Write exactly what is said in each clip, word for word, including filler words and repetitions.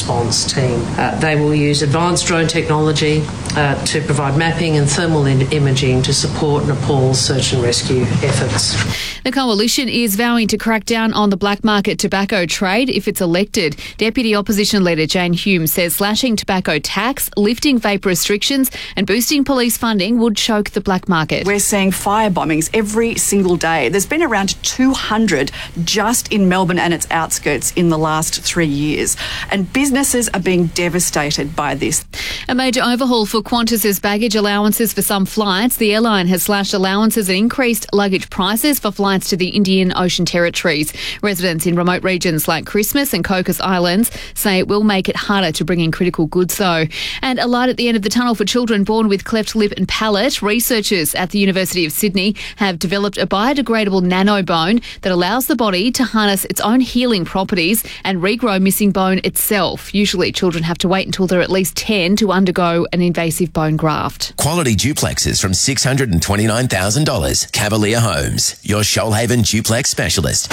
response team. Uh, they will use advanced drone technology uh, to provide mapping and thermal in- imaging to support Nepal's search and rescue efforts. The coalition is vowing to crack down on the black market tobacco trade if it's elected. Deputy Opposition Leader Jane Hume says slashing tobacco tax, lifting vape restrictions and boosting police funding would choke the black market. We're seeing fire bombings every single day. There's been around two hundred just in Melbourne and its outskirts in the last three years. And businesses are being devastated by this. A major overhaul for Qantas's baggage allowances for some flights. The airline has slashed allowances and increased luggage prices for flights to the Indian Ocean territories. Residents in remote regions like Christmas and Cocos Islands say it will make it harder to bring in critical goods though. And a light at the end of the tunnel for children born with cleft lip and palate. Researchers at the University of Sydney have developed a biodegradable nanobone that allows the body to harness its own healing properties and regrow missing bone itself. Usually children have to wait until they're at least ten to undergo an invasive bone graft. Quality duplexes from six hundred twenty-nine thousand dollars. Cavalier Homes, your Shoalhaven duplex specialist.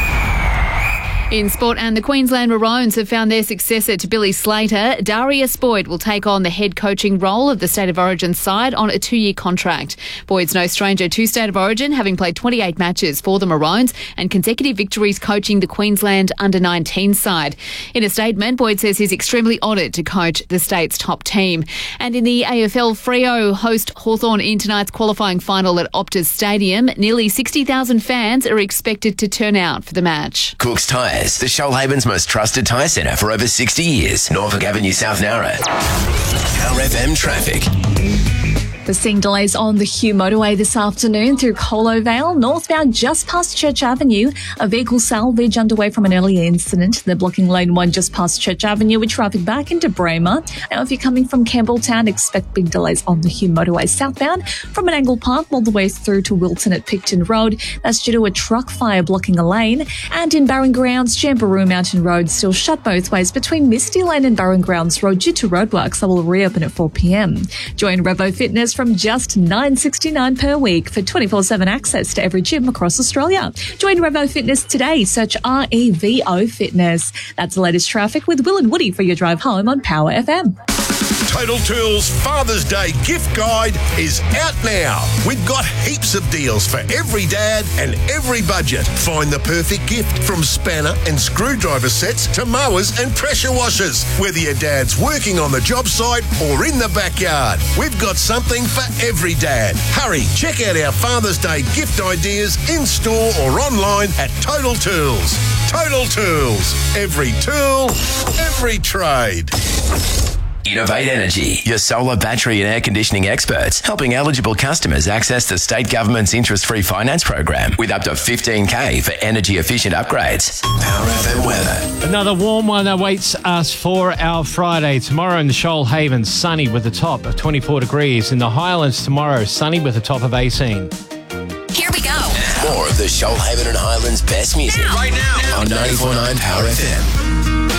In sport, and the Queensland Maroons have found their successor to Billy Slater. Darius Boyd will take on the head coaching role of the State of Origin side on a two-year contract. Boyd's no stranger to State of Origin, having played twenty-eight matches for the Maroons and consecutive victories coaching the Queensland under nineteen side. In a statement, Boyd says he's extremely honoured to coach the state's top team. And in the A F L, Freo host Hawthorn in tonight's qualifying final at Optus Stadium. Nearly sixty thousand fans are expected to turn out for the match. Cook's Tyres, the Shoalhaven's most trusted tyre centre for over sixty years. Norfolk Avenue, South Narra. Power F M traffic. We're seeing delays on the Hugh motorway this afternoon through Colo Vale, northbound just past Church Avenue. A vehicle salvage underway from an earlier incident. They're blocking lane one just past Church Avenue with traffic back into Braemar. Now, if you're coming from Campbelltown, expect big delays on the Hugh motorway southbound from an Angle Park all the way through to Wilton at Picton Road. That's due to a truck fire blocking a lane. And in Barron Grounds, Jamboree Mountain Road still shut both ways between Misty Lane and Barron Grounds Road due to roadworks that will reopen at four p.m. Join Revo Fitness from just nine dollars sixty-nine per week for twenty-four seven access to every gym across Australia. Join Revo Fitness today. Search R E V O Fitness. That's the latest traffic with Will and Woody for your drive home on Power F M. Total Tools Father's Day gift guide is out now. We've got heaps of deals for every dad and every budget. Find the perfect gift from spanner and screwdriver sets to mowers and pressure washers. Whether your dad's working on the job site or in the backyard, we've got something for every dad. Hurry, check out our Father's Day gift ideas in store or online at Total Tools. Total Tools. Every tool, every trade. Innovate Energy, your solar, battery and air conditioning experts, helping eligible customers access the state government's interest-free finance program with up to fifteen K for energy-efficient upgrades. Power F M weather. Another warm one awaits us for our Friday. Tomorrow in the Shoalhaven, sunny with a top of twenty-four degrees. In the Highlands tomorrow, sunny with a top of eighteen. Here we go. More of the Shoalhaven and Highlands best music. Right now. On ninety-four point nine Power F M.